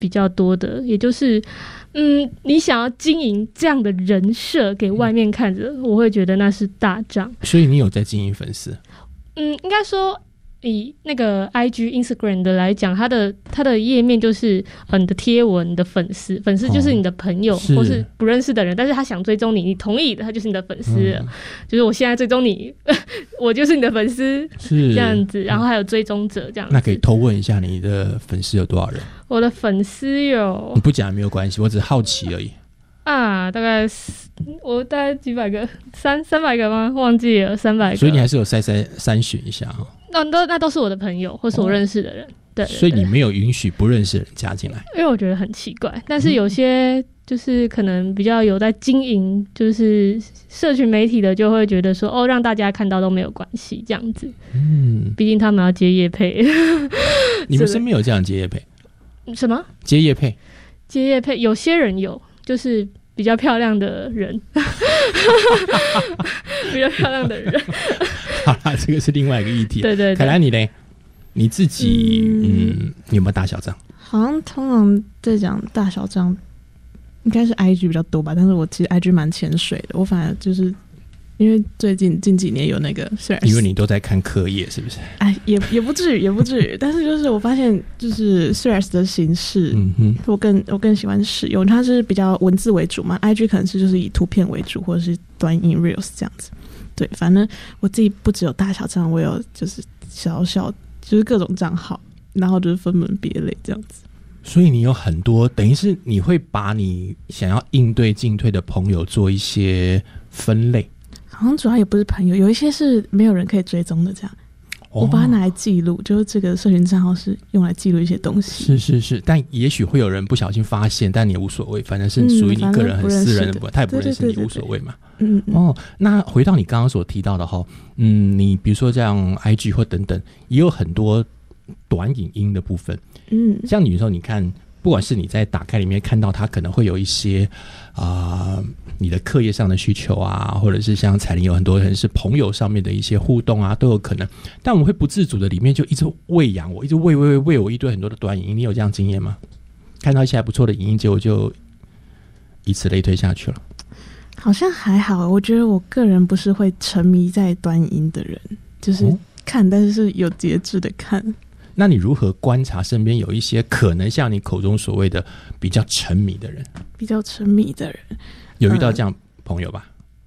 比较多的，也就是你想要经营这样的人设给外面看着，我会觉得那是大账。 所以你有在经营粉丝？ 应该说以那个 IG、Instagram 的来讲，它的页面就是你的贴文、你的粉丝就是你的朋友、或是不认识的人，但是他想追踪你，你同意的，他就是你的粉丝了。就是我现在追踪你，我就是你的粉丝，是这样子。然后还有追踪者这样子。 那可以偷问一下你的粉丝有多少人？ 我的粉丝有，你不讲也没有关系，我只是好奇而已。 大概我大概几百个，300个吗？忘记了，300个。 所以你还是有筛选一下哈。 那都是我的朋友或是我认识的人，对。 所以你没有允许不认识的人加进来， 因为我觉得很奇怪。但是有些就是可能比较有在经营就是社群媒体的，就会觉得说让大家看到都没有关系这样子。毕竟他们要接业配。 你们身边有这样接业配？ 什么？ 接业配？ 接业配，有些人有，就是比较漂亮的人。比较漂亮的人。 好啦，这个是另外一个议题。 对。 凯兰你呢？你自己你有没有大小账？ 好像通常在讲大小账应该是 IG 比较多吧，但是我其实 IG 蛮潜水的，我反而就是因为最近近几年有那个 Threads， 因为你都在看课业是不是？ 也不至于但是就是我发现就是 Threads 的形式我更喜欢使用，它是比较文字为主嘛， IG 可能是就是以图片为主或者是短影 Reels 这样子。对，反正我自己不只有大小账，我有就是小就是各种账号，然后就是分门别类这样子。 所以你有很多，等于是你会把你想要应对进退的朋友做一些分类。 好像主要也不是朋友，有一些是没有人可以追踪的这样。我把它拿来记录，就是这个社群账号是用来记录一些东西。 是，但也许会有人不小心发现，但你也无所谓，反正是属于你个人很私人的部分，他也不认识你，无所谓嘛。那回到你刚刚所提到的哈，你比如说这样 IG 或等等，也有很多短影音的部分。像你说，你看，不管是你在打开里面看到它可能会有一些你的课业上的需求啊，或者是像彩玲有很多人是朋友上面的一些互动啊，都有可能。但我们会不自主的里面就一直喂养我，一直喂我一堆很多的短影音。你有这样经验吗？看到一些还不错的影音，结果就以此类推下去了。 好像还好，我觉得我个人不是会沉迷在短影音的人，就是看，但是有节制的看。 那你如何观察身边有一些可能像你口中所谓的比较沉迷的人？有遇到这样朋友吧？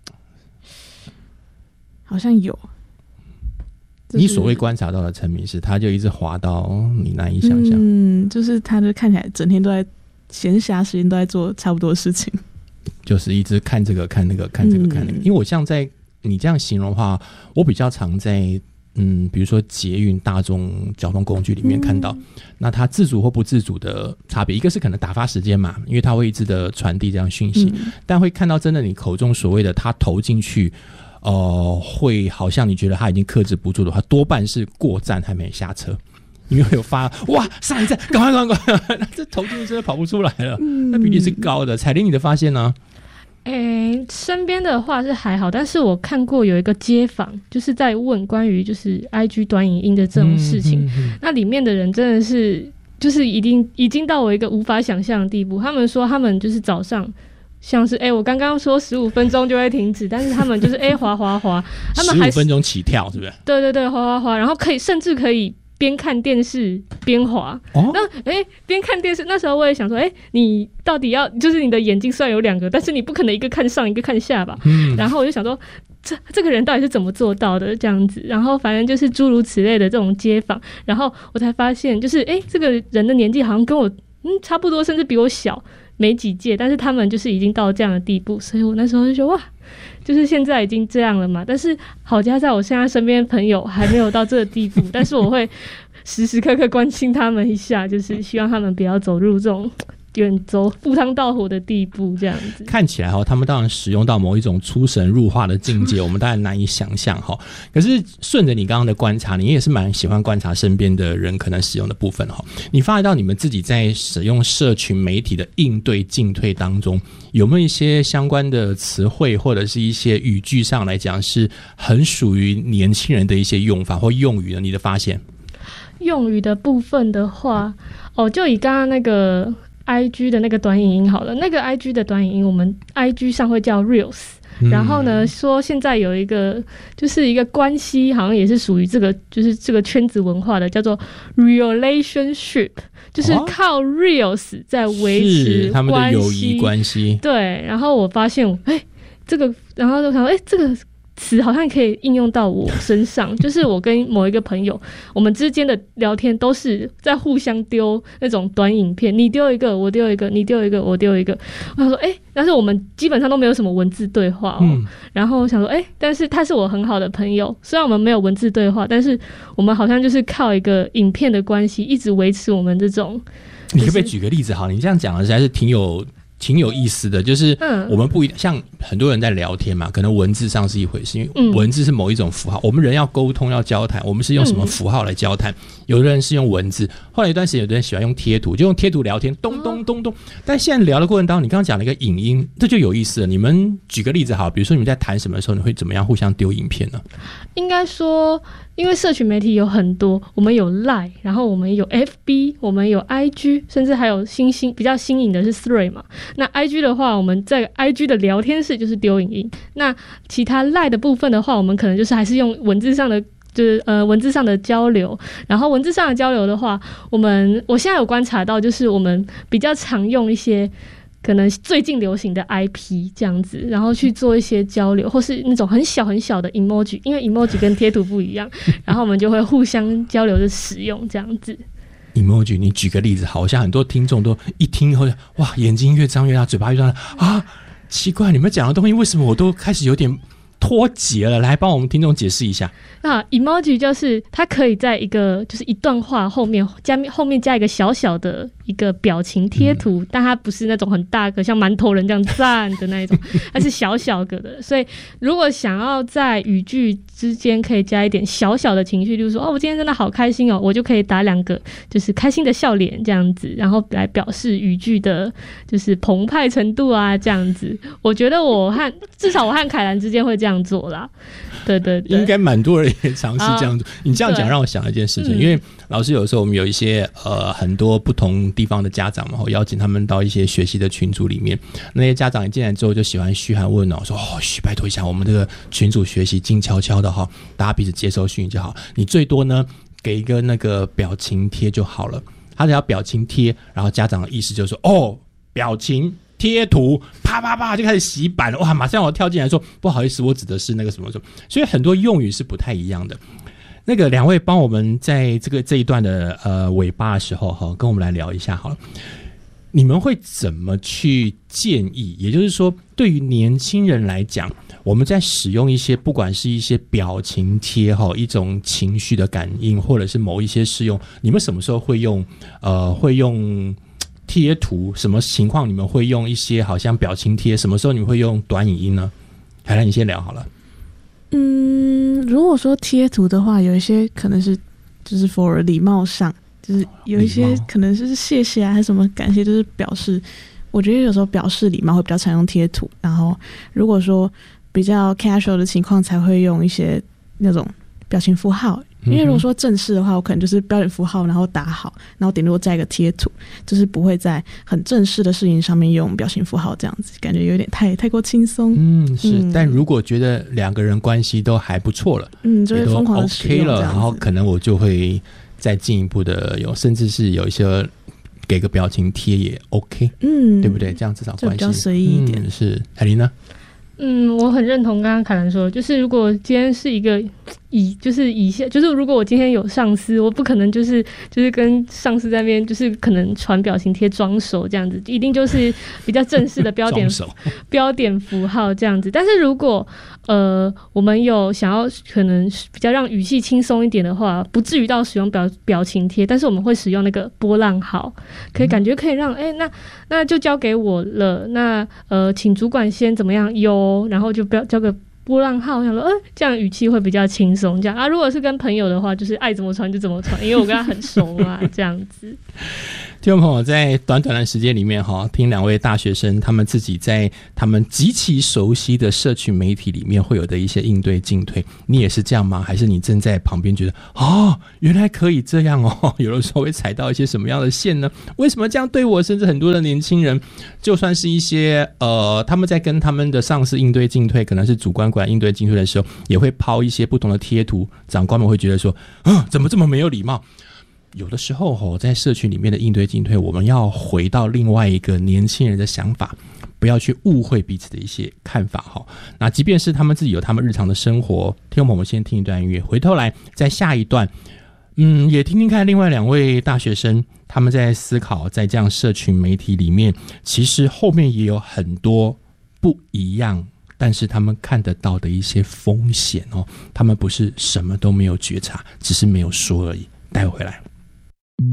好像有。 你所谓观察到的沉迷是，他就一直滑到你难以想象。 就是他就看起来整天都在闲暇时间都在做差不多的事情， 就是一直看这个看那个看这个看那个。因为我像在你这样形容的话，我比较常在比如说捷运大众交通工具里面看到，那它自主或不自主的差别，一个是可能打发时间嘛，因为它会一直的传递这样讯息，但会看到真的你口中所谓的他投进去，会好像你觉得他已经克制不住的话，多半是过站还没下车，因为有发哇上一站赶快，这投进去真的跑不出来了，那比例是高的。彩玲你的发现呢？ 身边的话是还好，但是我看过有一个街访，就是在问关于就是 IG 短影音的这种事情，那里面的人真的是就是已经到我一个无法想象的地步。他们说他们就是早上像是我刚刚说15分钟就会停止，但是他们就是滑，他们还 15分钟起跳是不是？ 对，滑，然后甚至可以边看电视边滑。那边看电视，那时候我也想说，你到底要就是你的眼睛虽然有2个，但是你不可能一个看上一个看下吧？然后我就想说，这个人到底是怎么做到的这样子？然后反正就是诸如此类的这种街访，然后我才发现，就是这个人的年纪好像跟我差不多，甚至比我小没几届，但是他们就是已经到这样的地步，所以我那时候就觉得哇，就是现在已经这样了嘛。但是好家在我现在身边的朋友还没有到这个地步，但是我会时时刻刻关心他们一下，就是希望他们不要走入这种远走赴汤蹈火的地步这样子。 看起来他们当然使用到某一种出神入化的境界，我们当然难以想象可是顺着你刚刚的观察，你也是蛮喜欢观察身边的人可能使用的部分你发觉到你们自己在使用社群媒体的应对进退当中，有没有一些相关的词汇或者是一些语句上来讲是很属于年轻人的一些用法或用语呢？你的发现？ 用语的部分的话，就以刚刚那个 IG 的那个短影音好了，那个 IG 的短影音我们 IG 上会叫 Reels，然后呢，说现在有一个就是一个关系，好像也是属于这个就是这个圈子文化的，叫做 relationship， 就是靠 reels 在维持他们的友谊关系。 对，然后我发现，这个，然后就想，这个词好像可以应用到我身上，就是我跟某一个朋友，我们之间的聊天都是在互相丢那种短影片，你丢一个，我丢一个，你丢一个，我丢一个。我想说，但是我们基本上都没有什么文字对话然后想说，但是他是我很好的朋友，虽然我们没有文字对话，但是我们好像就是靠一个影片的关系，一直维持我们这种。 你可不可以举个例子？好，你这样讲的实在是挺有意思的，就是我们不一像很多人在聊天嘛，可能文字上是一回事，因为文字是某一种符号，我们人要沟通要交谈，我们是用什么符号来交谈？有的人是用文字，后来一段时间有的人喜欢用贴图，就用贴图聊天，咚咚咚咚。但现在聊的过程当中，你刚刚讲了一个影音，这就有意思了。你们举个例子好，比如说你们在谈什么的时候，你会怎么样互相丢影片呢？ 应该说，因为社群媒体有很多，我们有 Line， 然后我们有 FB， 我们有 IG， 甚至还有比较新颖的是 Thread 嘛。那 IG 的话，我们在 IG 的聊天室就是丢影音。那其他 Line 的部分的话，我们可能就是还是用文字上的，就是文字上的交流。然后文字上的交流的话，我现在有观察到，就是我们比较常用一些可能最近流行的 IP 这样子，然后去做一些交流，或是那种很小很小的 emoji， 因为 emoji 跟贴图不一样，然后我们就会互相交流的使用这样子。 emoji， 你举个例子，好像很多听众都一听以后，哇，眼睛越张越大，嘴巴越张啊，奇怪，你们讲的东西为什么我都开始有点脱节了？来帮我们听众解释一下。 那 emoji 就是它可以在就是一段话后面加一个小小的一个表情贴图，但它不是那种很大个像馒头人这样赞的那一种，它是小小个的。所以如果想要在语句之间可以加一点小小的情绪，就是说我今天真的好开心我就可以打2个就是开心的笑脸这样子，然后来表示语句的就是澎湃程度啊这样子。我觉得至少我和凯兰之间会这样做啦。对对对， 应该蛮多人也尝试这样做。你这样讲让我想了一件事情，因为老师有时候我们有一些很多不同地方的家长嘛，邀请他们到一些学习的群组里面，那些家长一进来之后就喜欢嘘寒问暖，说嘘，拜托一下，我们这个群组学习静悄悄的大家彼此接收讯息就好，你最多呢给一个那个表情贴就好了。他只要表情贴，然后家长的意思就是说表情贴图啪啪啪就开始洗版了，哇！马上我跳进来说不好意思，我指的是那个什么什么，所以很多用语是不太一样的。那个两位帮我们在这一段的尾巴的时候跟我们来聊一下好了。你们会怎么去建议？也就是说，对于年轻人来讲，我们在使用一些不管是一些表情贴一种情绪的感应，或者是某一些适用，你们什么时候会用贴图？什么情况你们会用一些好像表情贴？什么时候你们会用短影音呢？海兰，你先聊好了。 如果说贴图的话，有一些可能是就是 for 礼貌上，就是有一些可能是谢谢啊，还是什么感谢，就是表示。我觉得有时候表示礼貌会比较常用贴图，然后如果说比较 casual 的情况才会用一些那种表情符号。因为如果说正式的话，我可能就是标点符号，然后打好，然后顶多再一个贴图，就是不会在很正式的事情上面用表情符号，这样子感觉有点太过轻松。 是。但如果觉得两个人关系都还不错了， 就会疯狂的使用 OK 了，然后可能我就会再进一步的甚至是有一些给个表情贴也 OK， 对不对？这样至少关系就比较随意一点。 是。海琳呢？ 我很认同刚刚凯兰说的，就是如果今天是一个以下，就是如果我今天有上司，我不可能就是跟上司在那边就是可能传表情贴装熟这样子，一定就是比较正式的标点符号这样子。但是如果我们有想要可能比较让语气轻松一点的话，不至于到使用表情贴，但是我们会使用那个波浪号，感觉可以让那就交给我了，那请主管先怎么样然后就不要交个波浪号，我想说这样语气会比较轻松这样啊。如果是跟朋友的话，就是爱怎么传就怎么传，因为我跟他很熟嘛这样子。 听众朋友，在短短的时间里面听两位大学生他们自己在他们极其熟悉的社群媒体里面会有的一些应对进退，你也是这样吗？还是你正在旁边觉得原来可以这样有的时候会踩到一些什么样的线呢？为什么这样对我？甚至很多的年轻人，就算是一些他们在跟他们的上司应对进退，可能是主管管应对进退的时候，也会抛一些不同的贴图，长官们会觉得说怎么这么没有礼貌。有的时候在社群里面的应对进退，我们要回到另外一个年轻人的想法，不要去误会彼此的一些看法那即便是他们自己有他们日常的生活，听众朋友们先听一段音乐，回头来在下一段也听听看另外两位大学生他们在思考，在这样社群媒体里面，其实后面也有很多不一样，但是他们看得到的一些风险他们不是什么都没有觉察，只是没有说而已。待会回来。